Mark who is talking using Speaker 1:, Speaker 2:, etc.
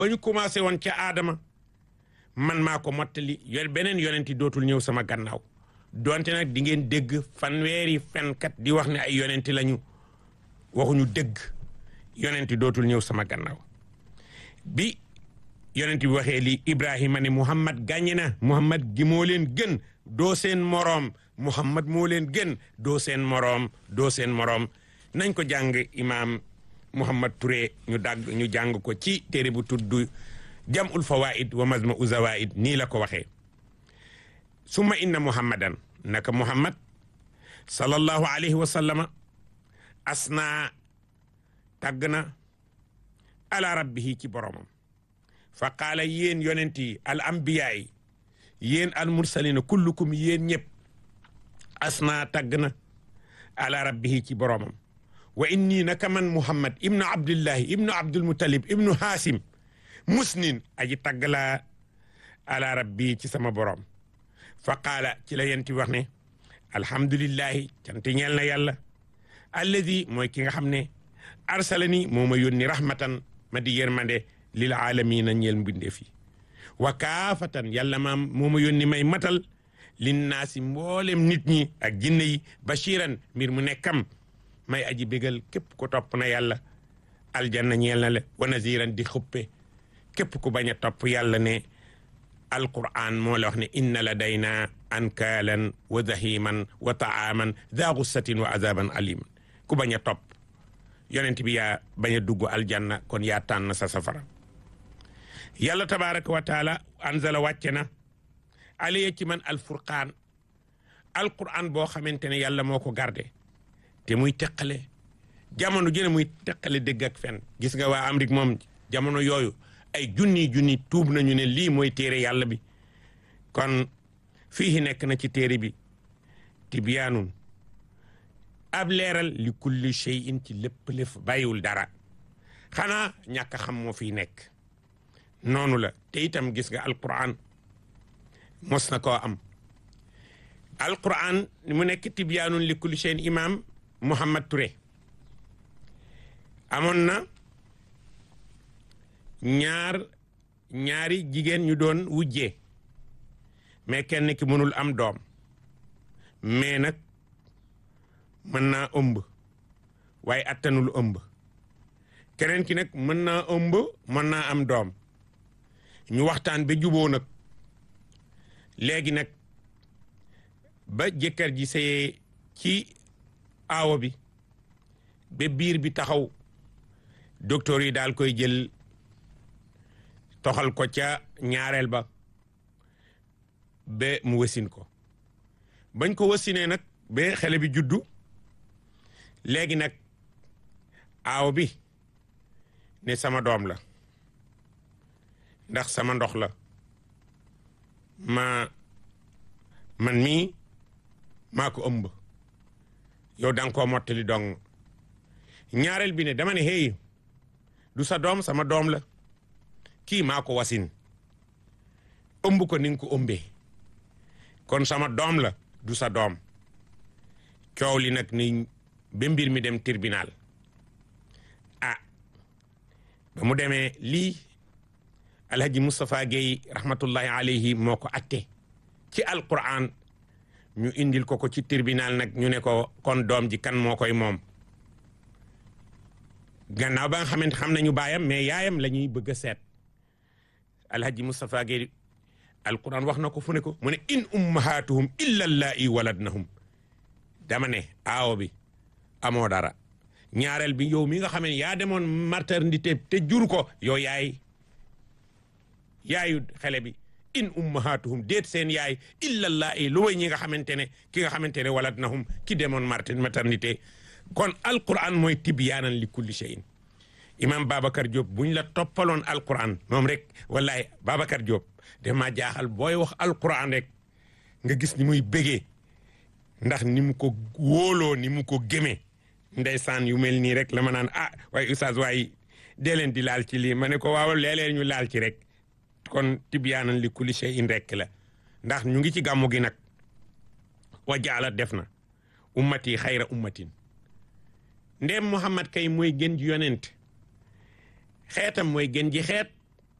Speaker 1: ba ñu commencé woon ca aadama man maa ko mottali beneen yonenti dootul ñëw sama gannaaw donte nag di ngeen dégg fanweeri fenkat di wax ne ay yonenti lañu waxuñu dëgg yonenti dootul ñëw sama gannaaw bi yonenti bi waxee lii Ibrahima ne Muhammad gàññi na Muhammad gi moo leen gën doo seen moroom Muhammad moo leen gën doo seen moroom nañ ko jàng imaam Muhammad Touré ñu jàng ko ci téere bu tudd Jam'ul Fawaid wa Majma'u Zawaid nii la ko waxee summa inna Muhammadan naka Muhammad sallallahu alayhi wa sallama asna tàgg na ala rabbihi ci boromam fa qaala yéen yonent yi al anbiya yi yéen al mursalina kullukum yéen ñëpp asna tàgg na ala rabbihi ci boromam wa inni naka man Muhammad ibnu Abdullahi ibnu Abdul Muttalib ibnu Haasim musnin aji tàgg laa ala rabbi ci sama borom fa qaala ci la yenti wax ne alhamdulillahi cant ñeel na yàlla alladi mooy ki nga xam ne arsalani moo ma yónni rahmatan ma di yërmande lil aalamiina ñeel mbindeef yi wa kaafatan yàlla maam moo ma yónni may matal linnaasi mboolem nit ñi ak jinne yi bashiran mbir mu nekkam may aji bégal képp ko topp na yàlla aljanna ñeel na la wa naziran di xuppe képp ku bañ a topp yàlla ne alquran moo la wax ne inna ladayna ankaalan wa zahiman wa taaman daa gussatin wa azaban aliman ku bañ a topp yonent bi yaa bañ a dugg aljanna kon yaa tànn sa safara yàlla tabaraka wa taala anzala wàcce na aliya ci man alfurqaan alquran boo xamante ne yàlla moo ko garde te muy teqale jamono jëne muy teqale dëgg ak fen gis nga waa Amérique moom jamono yooyu ay junni tuub nañu ne lii mooy téere yàlla bi kon fii nekk na ci téere bi tibyaanun ab leeral li kulli shay'in ci lépp bàyyiwul dara xanaa ñàkk xam moo fiy nekk noonu la te itam gis nga alquran mos na koo am alquran mu nekk tibyaanun li kulli shay'in imam Muhammad Touré amoon na ñaari jigéen ñu doon wujjee mais kenn ki mënul am doom mais nag mën naa ëmb waaye attanul ëmb keneen ki nag mën naa ëmb mën naa am doom ñu waxtaan ba juboo nag léegi nag ba jëkkër ji sëyee ci aawo bi ba biir bi taxaw docteur yi daal koy jël toxal ko ca ñaareel ba mu wasin ko bañ ko wasinee nag ba xale bi juddu léegi nag aaw bi ne sama doom la ndax sama ndox la man mii maa ko ëmb yow danga koo mottali dong ñaareel bi ne dama ne hey du sa doom sama doom la kii maa ko wasin ëmb ko ni nga ko ëmbee kon sama doom la du sa doom coow li nag ni ba mbir mi dem tribunal ba mu demee lii alhaji Moustapha Guèye rahmatullahi alayhi moo ko atte ci alquran ñu indil ko ci tribunal nag ñu ne ko kon doom ji kan moo koy moom gannaaw ba nga xamante xam nañu baayam mais yaayam la ñuy bëgg a seet alhaji Moustapha Guèye alquran wax na ko fu ne ko mu ne in ummahatuhum illa allai waladnahum dama ne aawo bi amoo dara ñaareel bi yow mi nga xam ne yaa demoon maternité te jur ko yow yaayu xale bi in ummahatuhum déet seen yaay illa allai lu way ñi nga xamante ne ki nga xamante ne waladnahum ki demoon maternité kon alquran mooy tibyaanan li kulli shay'in imam Babacar Diop buñ la toppaloon alquran moom rek wallahi Babacar Diop dama jaaxal booy wax alquran rek nga gis ni muy bégee ndax ni mu ko wóoloo ni mu ko gémee ndeysaan yu mel nii rek la ma naan waaye oustaz waaye dee leen di laal ci lii ma ne ko waaw léeg-léeg ñu laal ci rek kon tibyaanan li kulli shay'in rek la ndax ñu ngi ci gàmmu gi nag wa jaala def na ummati xayra ummatin ndéem Muhammad kay mooy gën ji yonent xeetam mooy gën ji xeet